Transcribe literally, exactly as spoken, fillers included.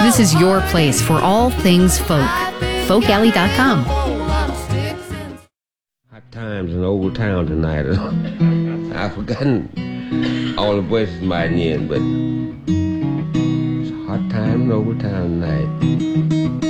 this is your place for all things folk. folk alley dot com. Hot times in Old Town tonight. I've forgotten all the voices in my name, but it's a hot time in Old Town tonight.